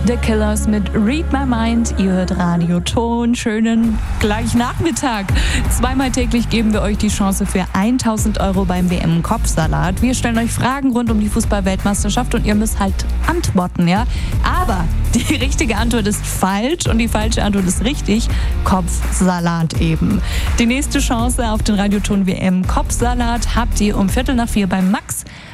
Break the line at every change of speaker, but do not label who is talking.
The Killers mit Read My Mind. Ihr hört Radio Ton. Schönen gleich Nachmittag. Zweimal täglich geben wir euch die Chance für 1.000 € beim WM-Kopfsalat. Wir stellen euch Fragen rund um die Fußball-Weltmeisterschaft und ihr müsst halt antworten, ja? Aber die richtige Antwort ist falsch und die falsche Antwort ist richtig. Kopfsalat eben. Die nächste Chance auf den Radio Ton WM-Kopfsalat habt ihr um 3:45 beim Max.